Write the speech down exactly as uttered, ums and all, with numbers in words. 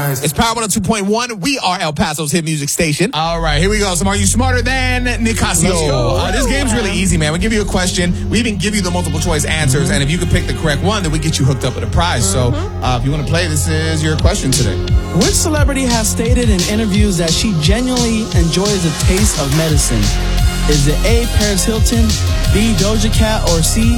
prize. It's Power one oh two point one. We are El Paso's hit music station. All right, here we go. So are you smarter than Nicasio? Let's go. Uh, this game's really easy, man. We give you a question. We even give you the multiple choice answers. Mm-hmm. And if you can pick the correct one, then we get you hooked up with a prize. Mm-hmm. So uh, if you want to play, this is your question today. Which celebrity has stated in interviews that she genuinely enjoys the taste of medicine? Is it A, Paris Hilton, B, Doja Cat, or C,